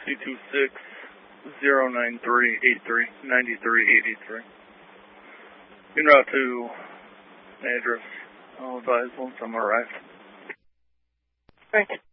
C26-093-83-93-83. En route to address. I'll advise once I'm arrived. Thank you.